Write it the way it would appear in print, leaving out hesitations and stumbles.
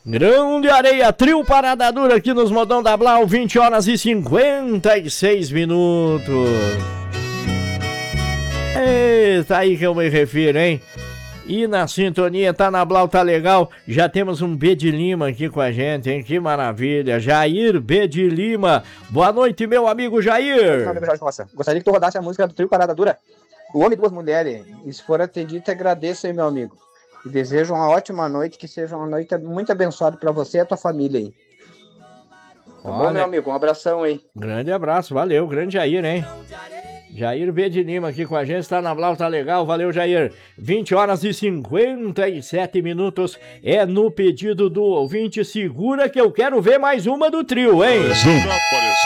Grão de Areia, trio Parada Dura aqui nos modão da Blau, 20 horas e 56 minutos. Eita, aí que eu me refiro, hein? E na sintonia, tá na Blau, tá legal. Já temos um B de Lima aqui com a gente, hein? Que maravilha. Jair B de Lima. Boa noite, meu amigo Jair. Meu amigo Jorge Roça. Gostaria que tu rodasse a música do trio Parada Dura. O Homem e Duas Mulheres. E se for atendido, te agradeço aí, meu amigo. E desejo uma ótima noite, que seja uma noite muito abençoada pra você e a tua família aí. Tá bom, meu amigo? Um abração aí. Grande abraço, valeu. Grande Jair, hein? Jair B de Lima aqui com a gente, tá na Blau, tá legal, valeu Jair. 20 horas e 57 minutos, é no pedido do ouvinte, segura que eu quero ver mais uma do trio, hein?